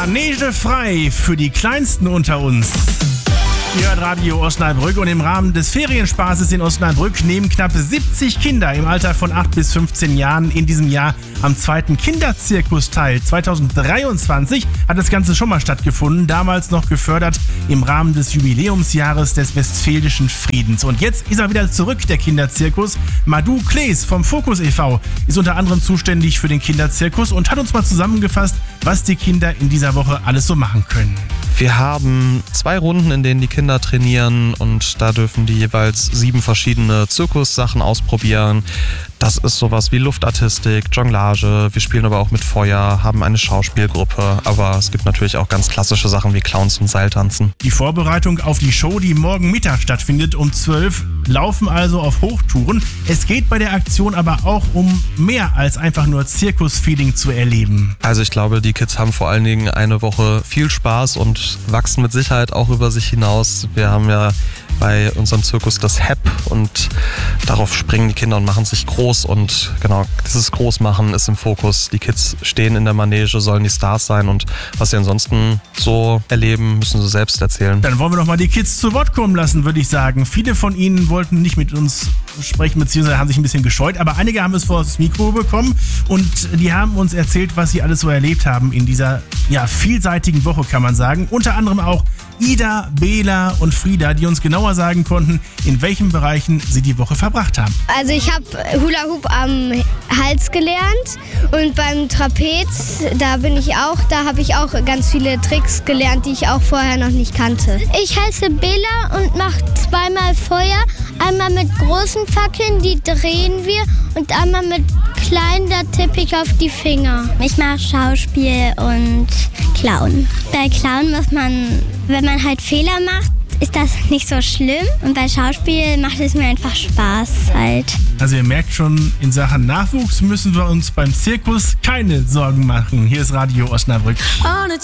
Manege frei für die Kleinsten unter uns. Ihr hört Radio Osnabrück und im Rahmen des Ferienspaßes in Osnabrück nehmen knapp 70 Kinder im Alter von 8 bis 15 Jahren in diesem Jahr am zweiten Kinderzirkus teil. 2023 hat das Ganze schon mal stattgefunden, damals noch gefördert im Rahmen des Jubiläumsjahres des Westfälischen Friedens. Und jetzt ist er wieder zurück, der Kinderzirkus. Madou Klees vom Fokus e.V. ist unter anderem zuständig für den Kinderzirkus und hat uns mal zusammengefasst, was die Kinder in dieser Woche alles so machen können. Wir haben 2 Runden, in denen die Kinder trainieren und da dürfen die jeweils 7 verschiedene Zirkussachen ausprobieren. Das ist sowas wie Luftartistik, Jonglage, wir spielen aber auch mit Feuer, haben eine Schauspielgruppe, aber es gibt natürlich auch ganz klassische Sachen wie Clowns und Seiltanzen. Die Vorbereitung auf die Show, die morgen Mittag stattfindet um 12, laufen also auf Hochtouren. Es geht bei der Aktion aber auch um mehr als einfach nur Zirkusfeeling zu erleben. Also ich glaube, die Kids haben vor allen Dingen eine Woche viel Spaß und wachsen mit Sicherheit auch über sich hinaus. Wir haben ja bei unserem Zirkus das HEP und darauf springen die Kinder und machen sich groß und genau, dieses Großmachen ist im Fokus. Die Kids stehen in der Manege, sollen die Stars sein und was sie ansonsten so erleben, müssen sie selbst erzählen. Dann wollen wir doch mal die Kids zu Wort kommen lassen, würde ich sagen. Viele von ihnen wollten nicht mit uns sprechen, beziehungsweise haben sich ein bisschen gescheut, aber einige haben es vor das Mikro bekommen und die haben uns erzählt, was sie alles so erlebt haben in dieser vielseitigen Woche, kann man sagen. Unter anderem auch Ida, Bela und Frieda, die uns genauer sagen konnten, in welchen Bereichen sie die Woche verbracht haben. Also ich habe Hula Hoop am Hals gelernt und beim Trapez, da habe ich auch ganz viele Tricks gelernt, die ich auch vorher noch nicht kannte. Ich heiße Bela und mache 2-mal Feuer. Einmal mit großen Fackeln, die drehen wir, und einmal mit kleinen, da tippe ich auf die Finger. Ich mache Schauspiel und Clown. Bei Clown muss man, wenn man halt Fehler macht, ist das nicht so schlimm. Und bei Schauspiel macht es mir einfach Spaß halt. Also ihr merkt schon, in Sachen Nachwuchs müssen wir uns beim Zirkus keine Sorgen machen. Hier ist Radio Osnabrück.